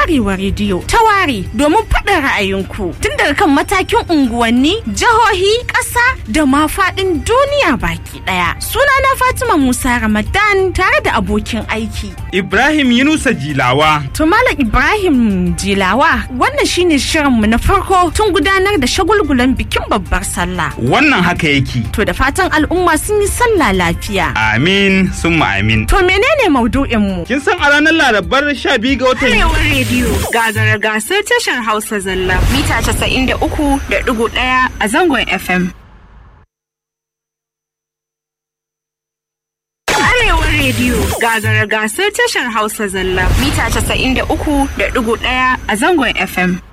Arewa rediyo ta ware domin faɗin ra'ayinku tun daga kan matakin unguwanni, jihohi, ƙasa da ma faɗin duniya baki ɗaya. Sunana Fatima Musa Ramadan tare da abokin aiki Ibrahim Yunusa Jilawa. To Malam Ibrahim Jilawa, wannan shine shirinmu na farko tun gudanar da shagulgulan bikin babbar sallah. Wannan haka yake. To da fatan al'umma sun yi sallah lafiya. Amin summa amin. To menene maudu'in mu? Kin san a ranar Larabar 12 ga watan Arewa rediyo gagara gasar tashar Hausa zalla mita 93.1 a zangon FM. Arewa rediyo gagara gasar tashar Hausa zalla mita 93.1 a zangon FM.